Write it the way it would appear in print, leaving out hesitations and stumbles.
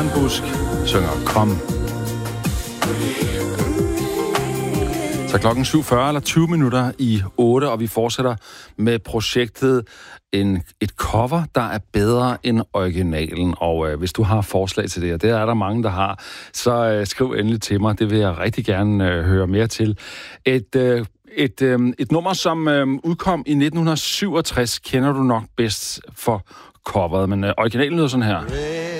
Karen Busk synger Kom. Så klokken 7.40 eller 20 minutter i 8, og vi fortsætter med projektet et cover, der er bedre end originalen. Og hvis du har forslag til det, og det er der mange, der har, så skriv endelig til mig. Det vil jeg rigtig gerne høre mere til. Et nummer, som udkom i 1967, kender du nok bedst for coveret, men originalen lyder sådan her.